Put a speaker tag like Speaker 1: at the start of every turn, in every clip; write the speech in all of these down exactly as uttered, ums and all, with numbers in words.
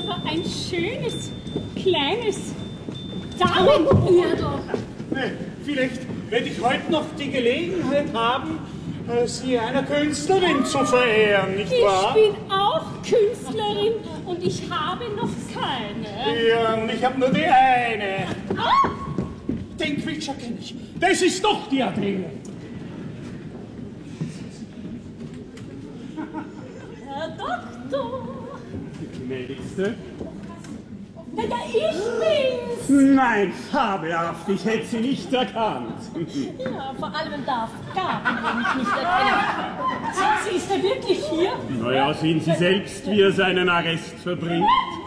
Speaker 1: aber ein schönes, kleines Damenöhr doch.
Speaker 2: Nee, vielleicht werde ich heute noch die Gelegenheit haben, Sie einer Künstlerin zu verehren, nicht wahr?
Speaker 1: Ich bin auch Künstlerin und ich habe noch keine.
Speaker 2: Ja, und ich habe nur die eine.
Speaker 1: Ah!
Speaker 2: Den Quietscher kenne ich. Das ist doch die Adele.
Speaker 1: Herr Doktor.
Speaker 2: Gnädigste?
Speaker 1: Na ja, ich bin's.
Speaker 2: Nein, fabelhaft, ich hätte sie nicht erkannt.
Speaker 1: Ja, vor allem darf Gabriel mich nicht erkennen. Sie, sie ist er wirklich hier?
Speaker 2: Naja, sehen Sie selbst, wie er seinen Arrest verbringt.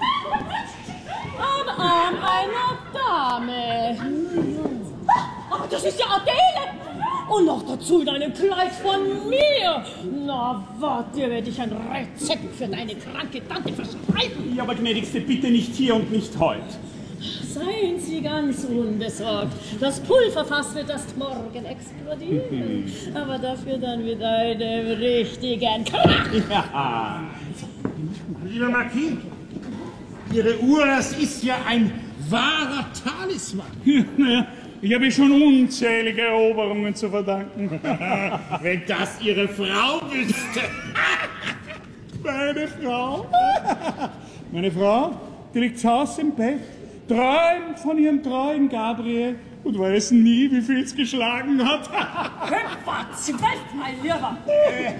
Speaker 1: Am Arm einer Dame. Aber das ist ja Adele. Und noch dazu in einem Kleid von mir. Na, warte, werde ich ein Rezept für deine kranke Tante verschreiben.
Speaker 2: Ja, aber gnädigste, bitte nicht hier und nicht heute.
Speaker 1: Seien Sie ganz unbesorgt. Das Pulverfass wird erst morgen explodieren. Aber dafür dann mit einem richtigen Krach.
Speaker 2: Ja.
Speaker 3: Lieber Marquis, Ihre Uhr, das ist ja ein wahrer Talisman.
Speaker 2: Naja, ich habe schon unzählige Eroberungen zu verdanken.
Speaker 3: Wenn das Ihre Frau wüsste.
Speaker 2: Meine Frau? Meine Frau, die liegt zu Hause im Bett, träumt von ihrem treuen Gabriel und weiß nie, wie viel es geschlagen hat.
Speaker 1: Zwölf, mein Lieber.
Speaker 3: Äh,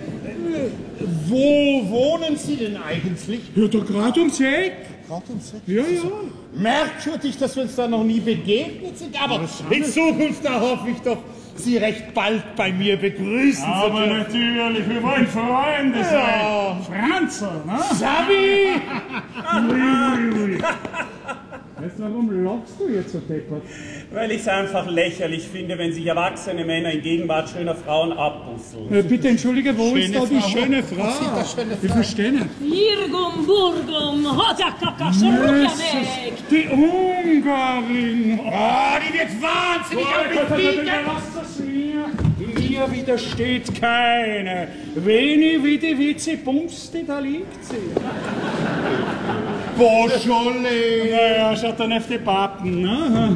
Speaker 3: wo wohnen Sie denn eigentlich?
Speaker 2: Ja, da gerade ums Eck.
Speaker 3: Gerade ums Eck?
Speaker 2: Ja, ja.
Speaker 3: Merkwürdig, dass wir uns da noch nie begegnet sind, aber in Zukunft, da hoffe ich doch, Sie recht bald bei mir begrüßen zu
Speaker 2: Aber
Speaker 3: dürfen.
Speaker 2: natürlich, wir wollen Freunde sein.
Speaker 3: Ja.
Speaker 2: Franzl, ne?
Speaker 3: Sabi!
Speaker 2: Ui, ui, ui. Weißt du, warum lachst du jetzt so deppert?
Speaker 4: Weil ich es einfach lächerlich finde, wenn sich erwachsene Männer in Gegenwart schöner Frauen abbusseln.
Speaker 2: Äh, bitte entschuldige, wo
Speaker 3: Schöne
Speaker 2: ist da die
Speaker 3: Frau.
Speaker 2: schöne
Speaker 3: Wo
Speaker 2: Frau?
Speaker 3: sind das schöne
Speaker 2: Wir
Speaker 3: Frau?
Speaker 2: verstehen nicht.
Speaker 1: Virgum, Burgum, Hodjakaka, Schrubjanek.
Speaker 2: Die Ungarin.
Speaker 3: Oh, die wird wahnsinnig appetitlich.
Speaker 2: Lass das mir. Mir widersteht keine. Veni, vidi, vici, bumsti, da liegt sie.
Speaker 3: Beaujolais.
Speaker 2: Naja, schaut dann auf die Pappen, ne?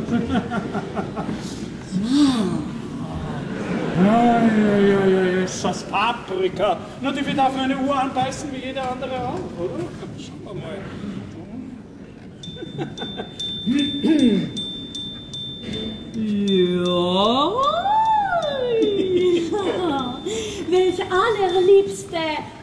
Speaker 2: Ja, ja, ja, ja, ist das Paprika. Na, die wird auf eine Uhr anbeißen wie jeder andere auch, oder? Schauen wir mal.
Speaker 1: Ja. Welch allerliebste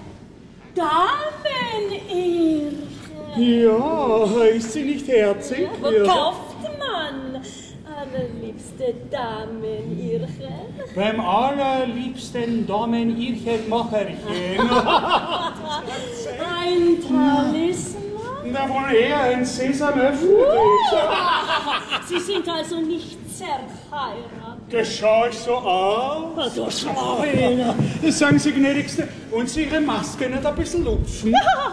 Speaker 1: Damenirre.
Speaker 2: Ja, ist sie nicht herzig?
Speaker 1: Wo
Speaker 2: Ja.
Speaker 1: kauft man allerliebste Damenirre?
Speaker 2: Beim allerliebsten Damen-Irchen-Macherchen.
Speaker 1: Ein Talisman?
Speaker 2: Na, wohl eher ein Sesam öffne dich.
Speaker 1: Sie sind also nicht zerheiratet.
Speaker 2: Das schau ich so aus.
Speaker 1: Du Schweine!
Speaker 2: Das sagen Sie, gnädigste, und Sie Ihre Maske nicht ein bisschen lupfen?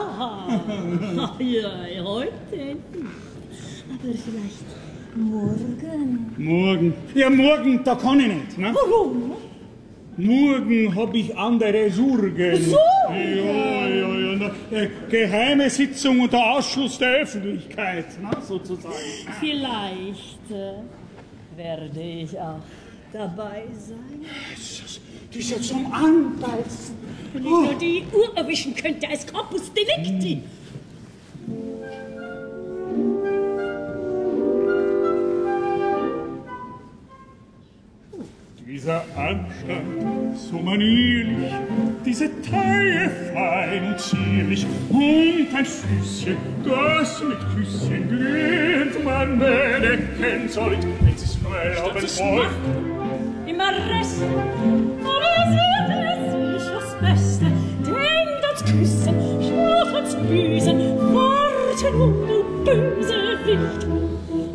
Speaker 1: Ja, heute nicht. Aber vielleicht morgen.
Speaker 2: Morgen. Ja, morgen, da kann ich nicht. Ne?
Speaker 1: Warum?
Speaker 2: Morgen hab ich andere Sorgen.
Speaker 1: So?
Speaker 2: Ja, ja, ja. Na, äh, geheime Sitzung unter Ausschluss der Öffentlichkeit, ne, sozusagen.
Speaker 1: Vielleicht äh, werde ich auch dabei sein.
Speaker 2: Das ist ja zum Anbeißen.
Speaker 1: Wenn ich nur die Uhr erwischen könnte als Corpus Delicti.
Speaker 2: Dieser Anstand, so manierlich, diese Taille fein und zierlich, und ein Füßchen, das mit Küsschen glühend man bedecken sollt, wenn sie's erlauben wollt.
Speaker 1: Immer Rest, aber es wird sich das Beste. Denkt ans Küssen, schlaf ans Büßen, warten um du Bösewicht.